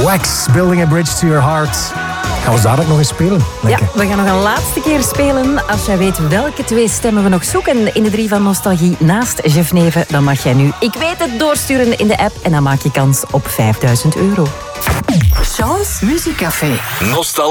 Wax, Building a Bridge to Your Heart. Gaan we dadelijk nog eens spelen? Lekker. Ja, we gaan nog een laatste keer spelen. Als jij weet welke 2 stemmen we nog zoeken in de 3 van Nostalgie naast Jeff Neven, dan mag jij nu Ik Weet Het doorsturen in de app en dan maak je kans op €5.000. Chance Muziekcafé.